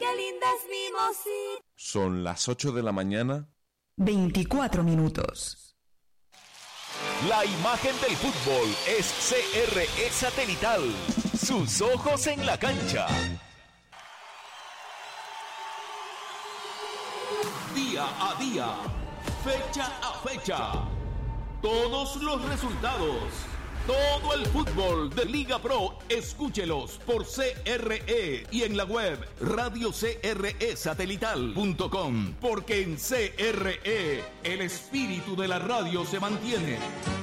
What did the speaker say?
lindas mimositas. Son las 8 de la mañana. 24 minutos. La imagen del fútbol es CRE Satelital. Sus ojos en la cancha. Día a día, fecha a fecha. Todos los resultados. Todo el fútbol de Liga Pro, escúchelos por CRE y en la web radiocresatelital.com, porque en CRE el espíritu de la radio se mantiene.